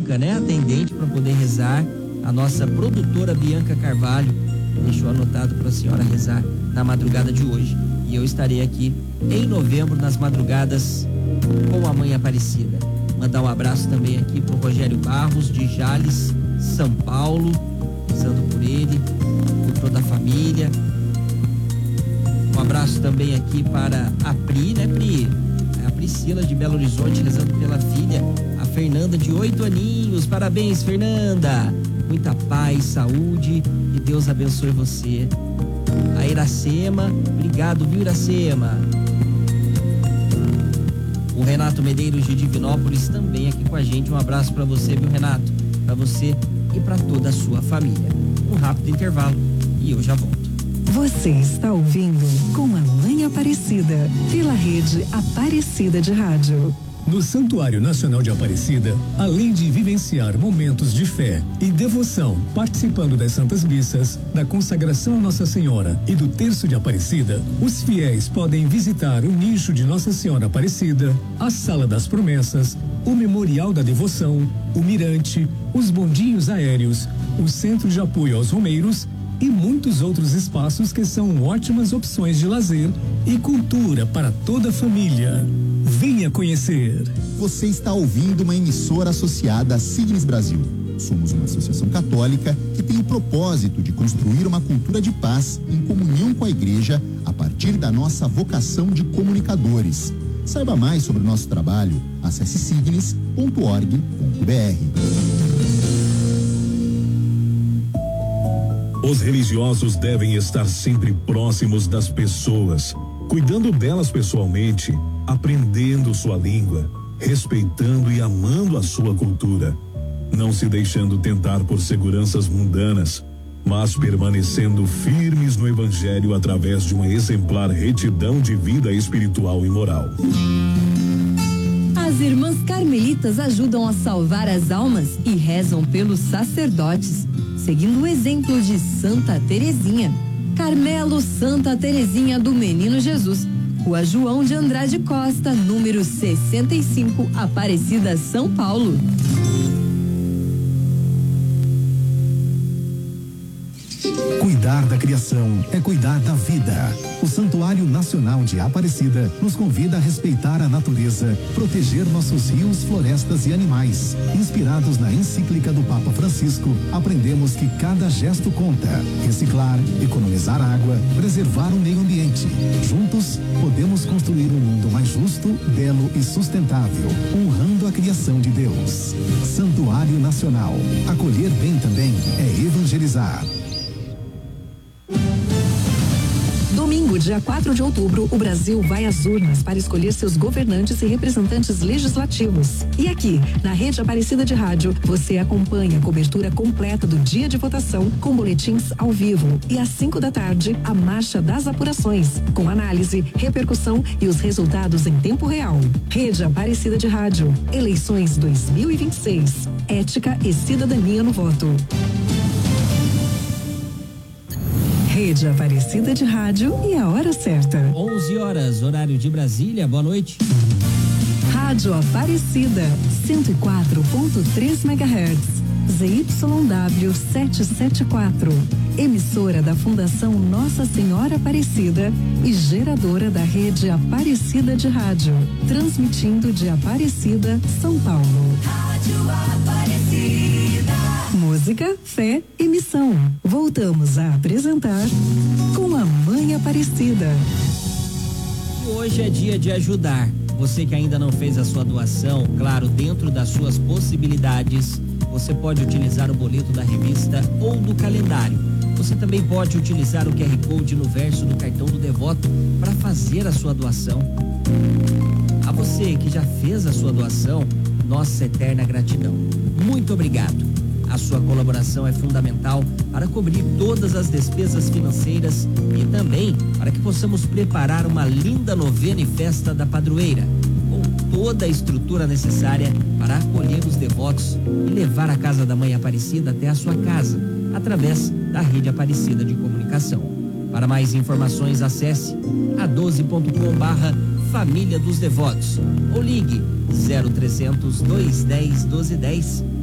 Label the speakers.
Speaker 1: Bianca, né, atendente, para poder rezar. A nossa produtora Bianca Carvalho deixou anotado para a senhora rezar na madrugada de hoje. E eu estarei aqui em novembro, nas madrugadas, com a Mãe Aparecida. Mandar um abraço também aqui pro Rogério Barros, de Jales, São Paulo, rezando por ele, por toda a família. Um abraço também aqui para a Pri, né, Pri? A Priscila de Belo Horizonte, rezando pela filha, a Fernanda, de 8 aninhos. Parabéns, Fernanda! Muita paz, saúde, e Deus abençoe você. A Iracema, obrigado, viu, Iracema? O Renato Medeiros de Divinópolis também aqui com a gente. Um abraço para você, viu, Renato? Para você e para toda a sua família. Um rápido intervalo e eu já volto.
Speaker 2: Você está ouvindo Com a Mãe Aparecida, pela rede Aparecida de Rádio.
Speaker 3: No Santuário Nacional de Aparecida, além de vivenciar momentos de fé e devoção, participando das Santas Missas, da consagração a Nossa Senhora e do Terço de Aparecida, os fiéis podem visitar o nicho de Nossa Senhora Aparecida, a Sala das Promessas, o Memorial da Devoção, o Mirante, os bondinhos aéreos, o Centro de Apoio aos Romeiros e muitos outros espaços que são ótimas opções de lazer e cultura para toda a família. Venha conhecer.
Speaker 4: Você está ouvindo uma emissora associada à Signes Brasil. Somos uma associação católica que tem o propósito de construir uma cultura de paz em comunhão com a igreja a partir da nossa vocação de comunicadores. Saiba mais sobre o nosso trabalho. Acesse signes.org.br.
Speaker 5: Os religiosos devem estar sempre próximos das pessoas, cuidando delas pessoalmente, aprendendo sua língua, respeitando e amando a sua cultura, não se deixando tentar por seguranças mundanas, mas permanecendo firmes no Evangelho através de uma exemplar retidão de vida espiritual e moral.
Speaker 6: As irmãs carmelitas ajudam a salvar as almas e rezam pelos sacerdotes, seguindo o exemplo de Santa Terezinha. Carmelo Santa Terezinha do Menino Jesus, Rua João de Andrade Costa, número 65, Aparecida, São Paulo.
Speaker 7: Cuidar da criação é cuidar da vida. O Santuário Nacional de Aparecida nos convida a respeitar a natureza, proteger nossos rios, florestas e animais. Inspirados na encíclica do Papa Francisco, aprendemos que cada gesto conta. Reciclar, economizar água, preservar o meio ambiente. Juntos, podemos construir um mundo mais justo, belo e sustentável, honrando a criação de Deus. Santuário Nacional. Acolher bem também é evangelizar.
Speaker 2: Domingo, dia 4 de outubro, o Brasil vai às urnas para escolher seus governantes e representantes legislativos. E aqui, na Rede Aparecida de Rádio, você acompanha a cobertura completa do dia de votação, com boletins ao vivo. E às 5 da tarde, a marcha das apurações, com análise, repercussão e os resultados em tempo real. Rede Aparecida de Rádio. Eleições 2026. Ética e cidadania no voto. Rede Aparecida de Rádio e a hora certa.
Speaker 1: 11 horas, horário de Brasília. Boa noite.
Speaker 2: Rádio Aparecida, 104.3 MHz. ZYW 774. Emissora da Fundação Nossa Senhora Aparecida e geradora da Rede Aparecida de Rádio. Transmitindo de Aparecida, São Paulo. Rádio Aparecida. Música, fé e missão. Voltamos a apresentar Com a Mãe Aparecida.
Speaker 1: Hoje é dia de ajudar. Você que ainda não fez a sua doação, claro, dentro das suas possibilidades, você pode utilizar o boleto da revista ou do calendário. Você também pode utilizar o QR Code no verso do cartão do devoto para fazer a sua doação. A você que já fez a sua doação, nossa eterna gratidão. Muito obrigado. A sua colaboração é fundamental para cobrir todas as despesas financeiras e também para que possamos preparar uma linda novena e festa da padroeira, com toda a estrutura necessária para acolher os devotos e levar a Casa da Mãe Aparecida até a sua casa, através da Rede Aparecida de Comunicação. Para mais informações, acesse a12.com/Família dos Devotos ou ligue 0300 210 1210.